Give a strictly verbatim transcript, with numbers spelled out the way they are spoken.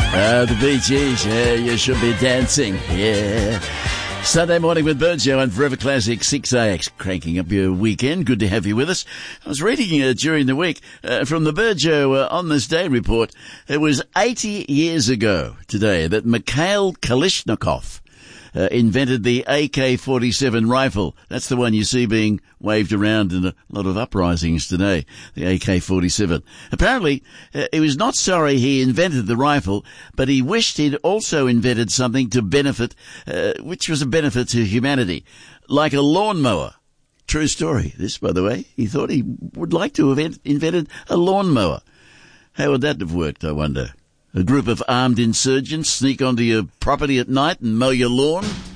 Uh, the Bee Gees, yeah, you should be dancing, yeah. Sunday morning with Burjo on Forever Classic six A X, cranking up your weekend. Good to have you with us. I was reading uh, during the week uh, from the Burjo uh, On This Day report. It was eighty years ago today that Mikhail Kalashnikov Uh, invented the A K forty-seven rifle. That's the one you see being waved around in a lot of uprisings today, the A K forty-seven. Apparently, uh, he was not sorry he invented the rifle, but he wished he'd also invented something to benefit, uh, which was a benefit to humanity, like a lawnmower. True story, this, by the way. He thought he would like to have invented a lawnmower. How would that have worked, I wonder? A group of armed insurgents sneak onto your property at night and mow your lawn?